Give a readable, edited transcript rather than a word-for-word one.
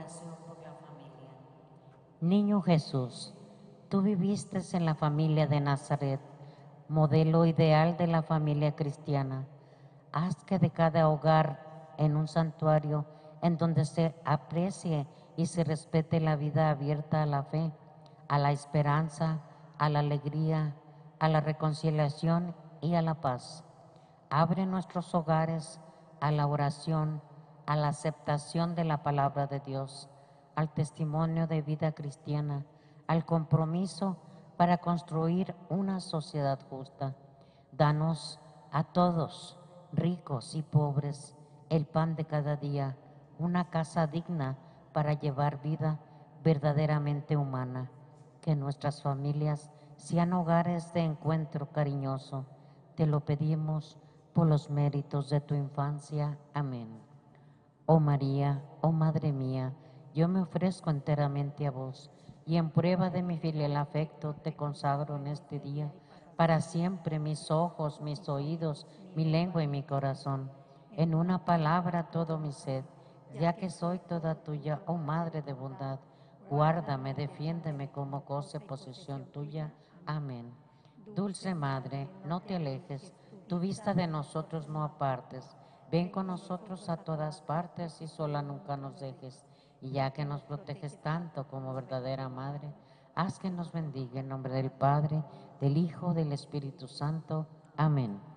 oración por la familia. Niño Jesús, tú viviste en la familia de Nazaret, modelo ideal de la familia cristiana. Haz que de cada hogar en un santuario en donde se aprecie y se respete la vida abierta a la fe, a la esperanza, a la alegría, a la reconciliación y a la paz. Abre nuestros hogares a la oración, a la aceptación de la palabra de Dios, al testimonio de vida cristiana, al compromiso para construir una sociedad justa. Danos a todos, ricos y pobres, el pan de cada día, una casa digna para llevar vida verdaderamente humana. Que nuestras familias sean hogares de encuentro cariñoso. Te lo pedimos por los méritos de tu infancia. Amén. Oh María, oh Madre mía, yo me ofrezco enteramente a vos y en prueba de mi filial afecto te consagro en este día para siempre mis ojos, mis oídos, mi lengua y mi corazón. En una palabra todo mi ser, ya que soy toda tuya, oh Madre de bondad, guárdame, defiéndeme como cosa y posesión tuya. Amén. Dulce Madre, no te alejes, tu vista de nosotros no apartes. Ven con nosotros a todas partes y sola nunca nos dejes. Y ya que nos proteges tanto como verdadera Madre, haz que nos bendiga en nombre del Padre, del Hijo, del Espíritu Santo. Amén.